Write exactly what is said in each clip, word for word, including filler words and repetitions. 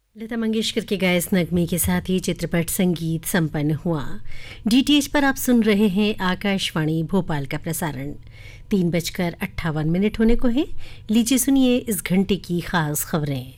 लता मंगेशकर के गाए इस नगमे के साथ ही चित्रपट संगीत संपन्न हुआ। डीटीएच पर आप सुन रहे हैं आकाशवाणी भोपाल का प्रसारण। तीन बजकर अट्ठावन मिनट होने को हैं। लीजिए सुनिए इस घंटे की खास खबरें।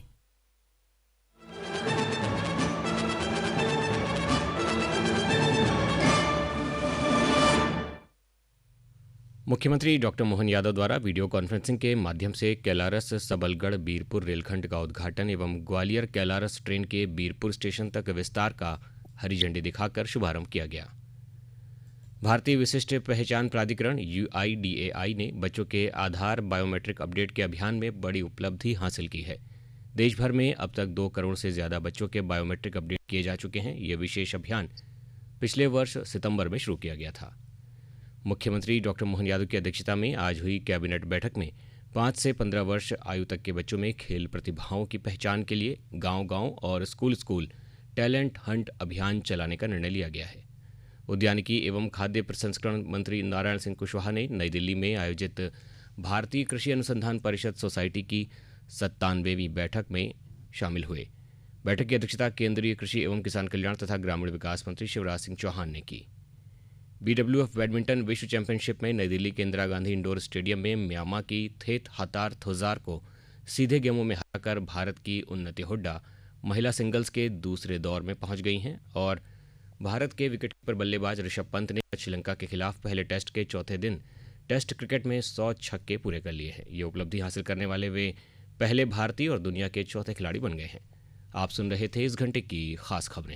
मुख्यमंत्री डॉक्टर मोहन यादव द्वारा वीडियो कॉन्फ्रेंसिंग के माध्यम से कैलारस सबलगढ़ बीरपुर रेलखंड का उद्घाटन एवं ग्वालियर कैलारस ट्रेन के बीरपुर स्टेशन तक विस्तार का हरी झंडी दिखाकर शुभारंभ किया गया। भारतीय विशिष्ट पहचान प्राधिकरण यू आई डी ए आई ने बच्चों के आधार बायोमेट्रिक अपडेट के अभियान में बड़ी उपलब्धि हासिल की है। देश भर में अब तक दो करोड़ से ज्यादा बच्चों के बायोमेट्रिक अपडेट किए जा चुके हैं। यह विशेष अभियान पिछले वर्ष सितंबर में शुरू किया गया था। मुख्यमंत्री डॉक्टर मोहन यादव की अध्यक्षता में आज हुई कैबिनेट बैठक में पाँच से पंद्रह वर्ष आयु तक के बच्चों में खेल प्रतिभाओं की पहचान के लिए गांव-गांव और स्कूल स्कूल टैलेंट हंट अभियान चलाने का निर्णय लिया गया है। उद्यानिकी एवं खाद्य प्रसंस्करण मंत्री नारायण सिंह कुशवाहा ने नई दिल्ली में आयोजित भारतीय कृषि अनुसंधान परिषद सोसाइटी की सत्तानवेवीं बैठक में शामिल हुए। बैठक की अध्यक्षता केंद्रीय कृषि एवं किसान कल्याण तथा ग्रामीण विकास मंत्री शिवराज सिंह चौहान ने की। बीडब्ल्यूएफ बैडमिंटन विश्व चैंपियनशिप में नई दिल्ली के इंदिरा गांधी इंडोर स्टेडियम में म्यांमार की थेत हतार थोजार को सीधे गेमों में हराकर भारत की उन्नति हुड्डा महिला सिंगल्स के दूसरे दौर में पहुंच गई हैं और भारत के विकेटकीपर बल्लेबाज ऋषभ पंत ने श्रीलंका के खिलाफ पहले टेस्ट के चौथे दिन टेस्ट क्रिकेट में सौ छक्के पूरे कर लिए हैं। ये उपलब्धि हासिल करने वाले वे पहले भारतीय और दुनिया के चौथे खिलाड़ी बन गए हैं। आप सुन रहे थे इस घंटे की खास खबरें।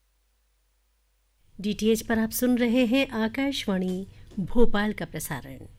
डीटीएच पर आप सुन रहे हैं आकाशवाणी भोपाल का प्रसारण।